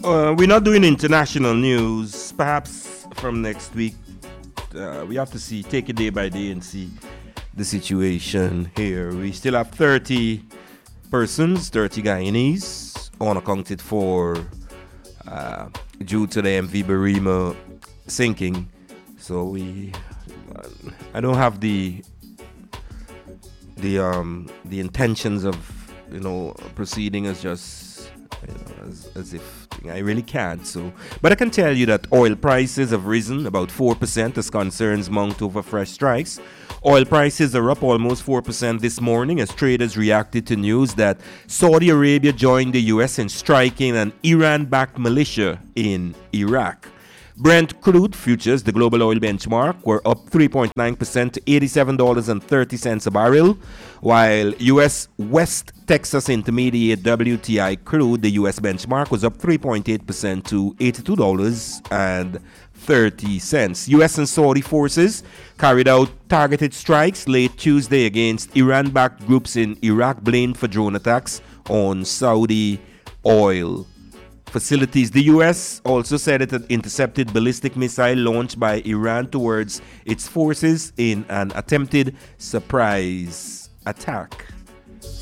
We're not doing international news. Perhaps from next week, we have to take it day by day and see the situation here. We still have 30 persons, 30 Guyanese, unaccounted for due to the MV Barima sinking. So I don't have the intentions of proceeding as just as if I really can't. But I can tell you that oil prices have risen about 4% as concerns mount over fresh strikes. Oil prices are up almost 4% this morning as traders reacted to news that Saudi Arabia joined the US in striking an Iran-backed militia in Iraq. Brent crude futures, the global oil benchmark, were up 3.9% to $87.30 a barrel, while U.S. West Texas Intermediate WTI crude, the U.S. benchmark, was up 3.8% to $82.30. U.S. and Saudi forces carried out targeted strikes late Tuesday against Iran-backed groups in Iraq blamed for drone attacks on Saudi oil facilities. The U.S. also said it had intercepted ballistic missile launched by Iran towards its forces in an attempted surprise attack.